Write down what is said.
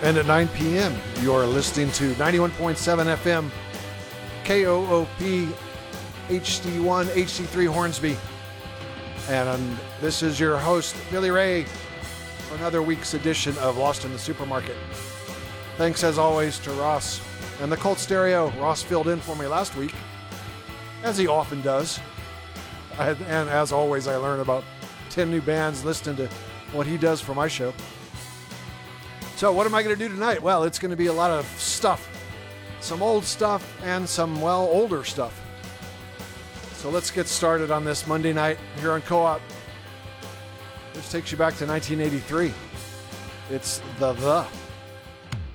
And at 9 p.m., you're listening to 91.7 FM, KOOP, HD1, HD3 Hornsby. And this is your host, Billy Ray, for another week's edition of Lost in the Supermarket. Thanks, as always, to Ross and the Colt Stereo. Ross filled in for me last week, as he often does. And as always, I learn about 10 new bands listening to what he does for my show. So what am I going to do tonight? Well, it's going to be a lot of stuff. Some old stuff and some, well, older stuff. So let's get started on this Monday night here on Co-op. This takes you back to 1983. It's The.